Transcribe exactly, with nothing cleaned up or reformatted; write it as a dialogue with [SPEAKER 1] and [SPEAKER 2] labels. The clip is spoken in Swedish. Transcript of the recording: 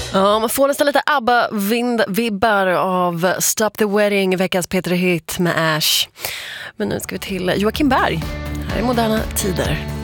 [SPEAKER 1] Ja, man får nästan lite ABBA-vibbar av Stop the Wedding, veckans Peter Hit med Ash. Men nu ska vi till Joakim Berg. Här är Moderna tider.